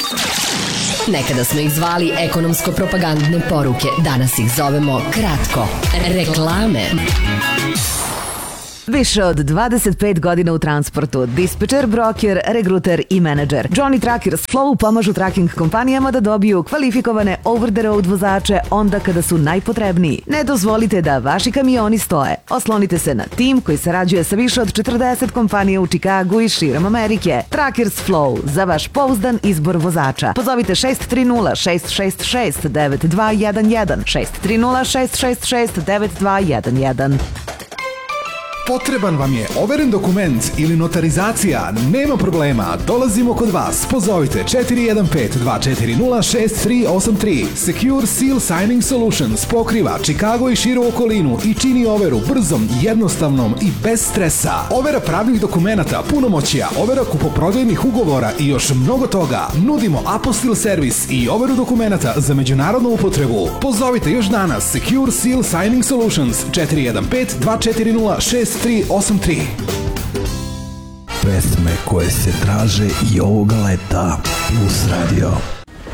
Nekada smo ih zvali ekonomsko-propagandne poruke, danas ih zovemo kratko reklame. Više od 25 godina u transportu, dispečer, broker, regruter i menadžer. Johnny Truckers Flow pomažu tracking kompanijama da dobiju kvalifikovane over-the-road vozače onda kada su najpotrebniji. Ne dozvolite da vaši kamioni stoje. Oslonite se na tim koji sarađuje sa više od 40 kompanija u Čikagu i širom Amerike. Truckers Flow, za vaš pouzdan izbor vozača. Pozovite 630-666-9211, 630-666-9211. Potreban vam je overen dokument ili notarizacija? Nema problema, dolazimo kod vas. Pozovite 415-240-6383. Secure Seal Signing Solutions pokriva Čikago i širu okolinu i čini overu brzom, jednostavnom i bez stresa. Overa pravnih dokumenata, punomoćja, overa kupoprodajnih ugovora i još mnogo toga. Nudimo apostil servis i overu dokumenata za međunarodnu upotrebu. Pozovite još danas Secure Seal Signing Solutions 415-240-6383. Pesme koje se traže i ovoga leta. Plus Radio.